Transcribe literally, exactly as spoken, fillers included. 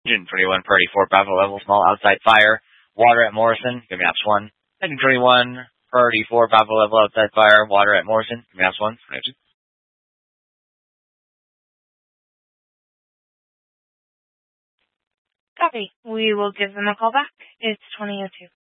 Engine twenty-one, Purdy four, Bravo level, small outside fire. Water at Morrison, give me ops one. Engine twenty-one, Purdy four, Bravo level, outside fire. Water at Morrison, give me ops one. Copy. We will give them a call back. It's twenty oh two.